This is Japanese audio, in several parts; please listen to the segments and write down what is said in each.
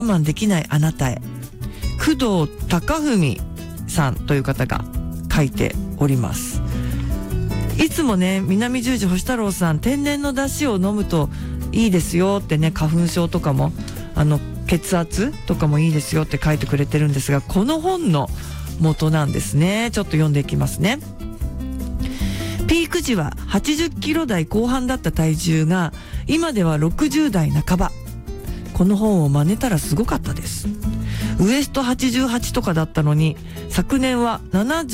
我慢できないあなたへ、工藤貴文さんという方が書いております。いつもね、南十字星太郎さん、天然の出汁を飲むといいですよってね、花粉症とかも血圧とかもいいですよって書いてくれてるんですが、この本の元なんですね。ちょっと読んでいきますね。ピーク時は80キロ台後半だった体重が今では60代半ば。この本を真似たらすごかったです。ウエスト88とかだったのに、昨年は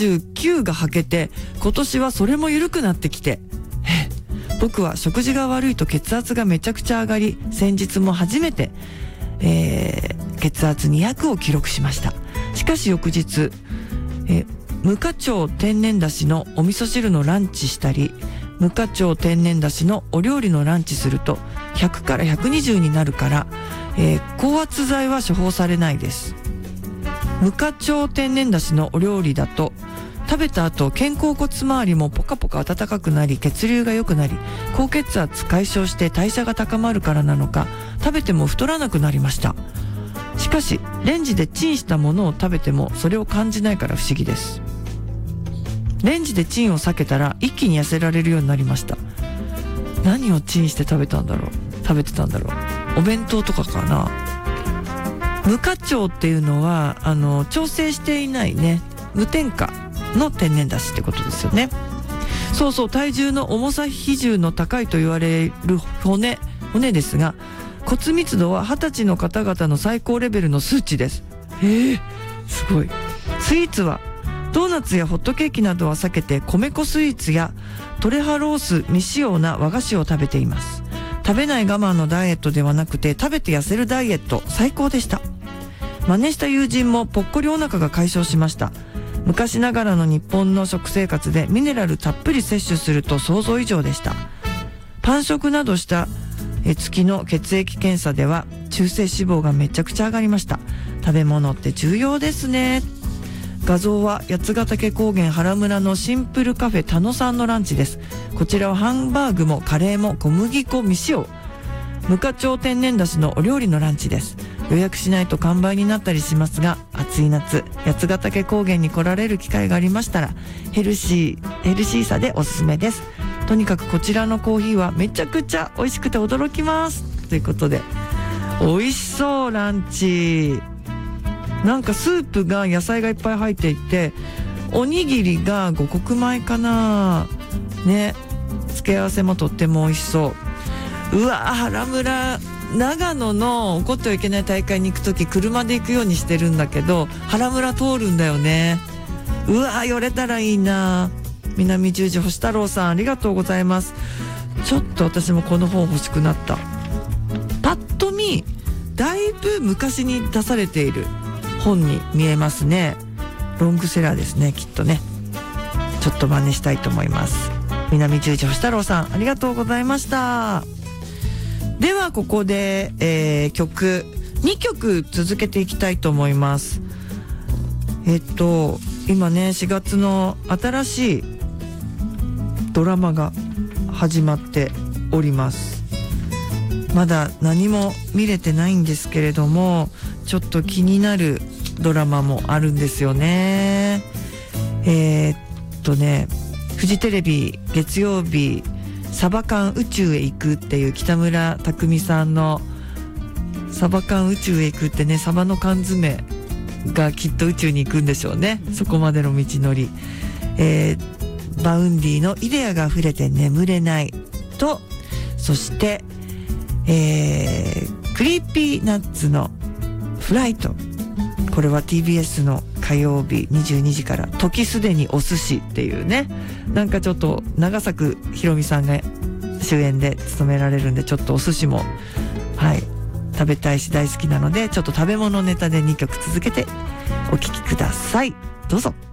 79が履けて、今年はそれも緩くなってきて、僕は食事が悪いと血圧がめちゃくちゃ上がり、先日も初めて、血圧200を記録しました。しかし翌日、無課長天然だしのお味噌汁のランチしたり、無課長天然だしのお料理のランチすると100から120になるから、高圧剤は処方されないです。無課長天然だしのお料理だと食べた後肩甲骨周りもポカポカ暖かくなり、血流が良くなり、高血圧解消して代謝が高まるからなのか、食べても太らなくなりました。しかしレンジでチンしたものを食べてもそれを感じないから不思議です。レンジでチンを避けたら一気に痩せられるようになりました。何をチンして食べてたんだろう。お弁当とかかな。無課長っていうのは調整していないね、無添加の天然だしってことですよね。そうそう、体重の重さ比重の高いと言われる骨ですが、骨密度は20歳の方々の最高レベルの数値です。すごい。スイーツはドーナツやホットケーキなどは避けて、米粉スイーツやトレハロース未使用な和菓子を食べています。食べない我慢のダイエットではなくて、食べて痩せるダイエット、最高でした。真似した友人もぽっこりお腹が解消しました。昔ながらの日本の食生活でミネラルたっぷり摂取すると想像以上でした。パン食などした月の血液検査では中性脂肪がめちゃくちゃ上がりました。食べ物って重要ですね。画像は八ヶ岳高原原村のシンプルカフェ田野さんのランチです。こちらはハンバーグもカレーも小麦粉未使用、無課長天然だしのお料理のランチです。予約しないと完売になったりしますが、暑い夏八ヶ岳高原に来られる機会がありましたらヘルシーさでおすすめです。とにかくこちらのコーヒーはめちゃくちゃ美味しくて驚きますということで、美味しそう。ランチなんかスープが野菜がいっぱい入っていて、おにぎりが五穀米かなね、付け合わせもとっても美味しそう。うわ、原村、長野の怒ってはいけない大会に行くとき車で行くようにしてるんだけど、原村通るんだよね。うわ、寄れたらいいな。南十字星太郎さん、ありがとうございます。ちょっと私もこの本欲しくなった。パッと見だいぶ昔に出されている本に見えますね。ロングセラーですね、きっとね。ちょっと真似したいと思います。南十字星太郎さん、ありがとうございました。ではここで、曲2曲続けていきたいと思います。今ね、4月の新しいドラマが始まっております。まだ何も見れてないんですけれども、ちょっと気になるドラマもあるんですよね。フジテレビ月曜日サバ缶宇宙へ行くっていう北村匠海さんのサバ缶宇宙へ行くってね、サバの缶詰がきっと宇宙に行くんでしょうね。そこまでの道のり、バウンディのイデアが溢れて眠れないと、そしてクリーピーナッツのフライト、これは TBS の火曜日22時から時すでにお寿司っていうね、なんかちょっと長作ひろみさんが主演で務められるんで、ちょっとお寿司も食べたいし大好きなので、ちょっと食べ物ネタで2曲続けてお聴きください。どうぞ。